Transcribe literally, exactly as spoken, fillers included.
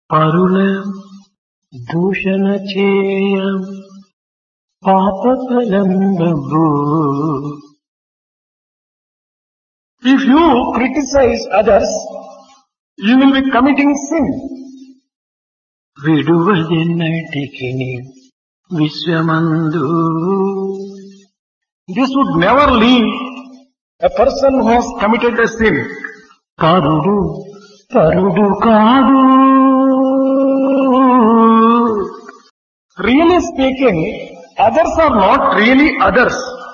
పరుల దూషణ చేయ పాపఫలంబు. If you criticize others, you will be committing sin. విడువదెన్నటికి విశ్వమందు. This would never leave a person who has committed a sin. పరుడు పరుడు కాదు. Really speaking, others are not really others.